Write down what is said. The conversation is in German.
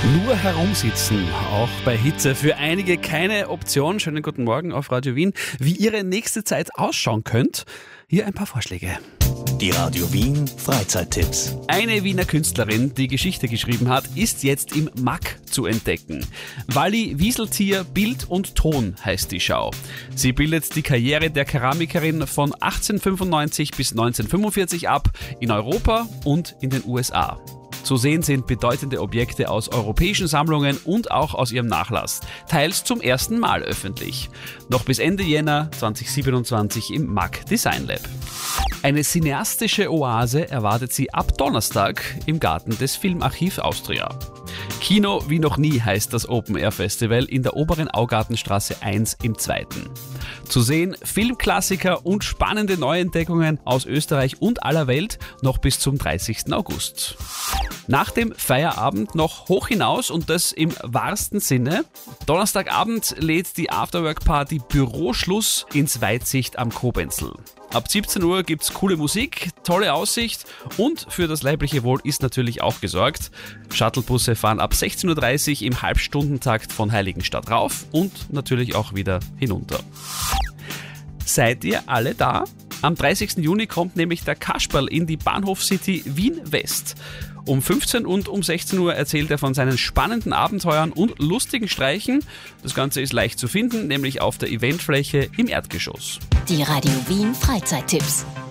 Nur herumsitzen, auch bei Hitze. Für einige keine Option. Schönen guten Morgen auf Radio Wien. Wie Ihre nächste Zeit ausschauen könnte, hier ein paar Vorschläge. Die Radio Wien Freizeittipps. Eine Wiener Künstlerin, die Geschichte geschrieben hat, ist jetzt im MAK zu entdecken. Walli Wieseltier Bild und Ton heißt die Schau. Sie bildet die Karriere der Keramikerin von 1895 bis 1945 ab, in Europa und in den USA. Zu sehen sind bedeutende Objekte aus europäischen Sammlungen und auch aus ihrem Nachlass, teils zum ersten Mal öffentlich. Noch bis Ende Jänner 2027 im MAK Design Lab. Eine cineastische Oase erwartet Sie ab Donnerstag im Garten des Filmarchiv Austria. Kino wie noch nie heißt das Open-Air-Festival in der Oberen Augartenstraße 1 im 2. Zu sehen Filmklassiker und spannende Neuentdeckungen aus Österreich und aller Welt noch bis zum 30. August. Nach dem Feierabend noch hoch hinaus und das im wahrsten Sinne. Donnerstagabend lädt die Afterwork-Party Büroschluss ins Weitsicht am Kobenzl. Ab 17 Uhr gibt's coole Musik, tolle Aussicht und für das leibliche Wohl ist natürlich auch gesorgt. Shuttlebusse fahren ab 16.30 Uhr im Halbstundentakt von Heiligenstadt rauf und natürlich auch wieder hinunter. Seid ihr alle da? Am 30. Juni kommt nämlich der Kasperl in die Bahnhof City Wien West. Um 15 und um 16 Uhr erzählt er von seinen spannenden Abenteuern und lustigen Streichen. Das Ganze ist leicht zu finden, nämlich auf der Eventfläche im Erdgeschoss. Die Radio Wien Freizeittipps.